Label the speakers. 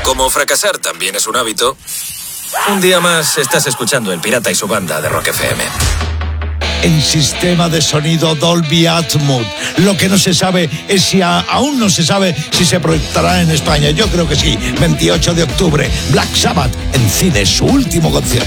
Speaker 1: como fracasar también es un hábito, un día más estás escuchando El Pirata y su banda de Rock FM.
Speaker 2: En sistema de sonido Dolby Atmos. Lo que no se sabe es si aún no se sabe si se proyectará en España. Yo creo que sí. 28 de octubre, Black Sabbath en cine, su último concierto.